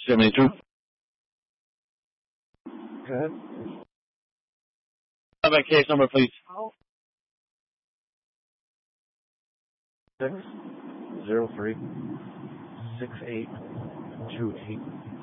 72. Good. Have that case number, please. 603-6828.